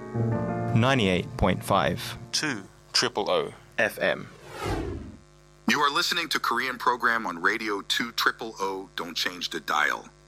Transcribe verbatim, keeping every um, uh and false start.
ninety-eight point five two Triple O F M. You are listening to Korean program on Radio two Triple O. Don't change the dial.